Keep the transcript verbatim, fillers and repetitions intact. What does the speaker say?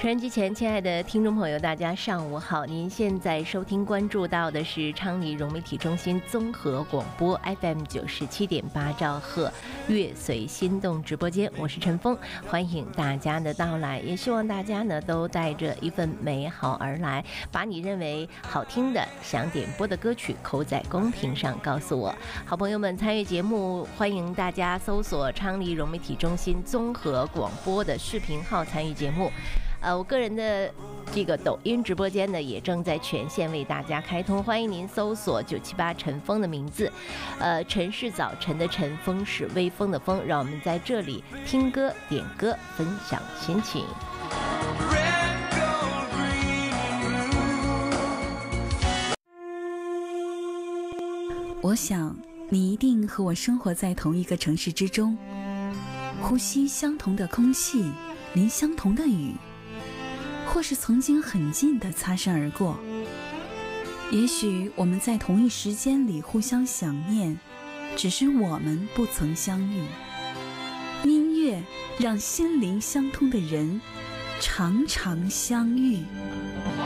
收音机前，亲爱的听众朋友，大家上午好！您现在收听、关注到的是昌黎融媒体中心综合广播 F M 九十七点八兆赫乐随心动直播间，我是陈峰，欢迎大家的到来，也希望大家呢都带着一份美好而来，把你认为好听的、想点播的歌曲扣在公屏上告诉我。好朋友们参与节目，欢迎大家搜索昌黎融媒体中心综合广播的视频号参与节目。呃，我个人的这个抖音直播间呢，也正在全线为大家开通，欢迎您搜索九七八陈峰的名字，呃，晨是早晨的晨，风是微风的风，让我们在这里听歌、点歌、分享心情。 我想你一定和我生活在同一个城市之中，呼吸相同的空气，淋相同的雨，或是曾经很近的擦身而过。也许我们在同一时间里互相想念，只是我们不曾相遇。音乐让心灵相通的人常常相遇。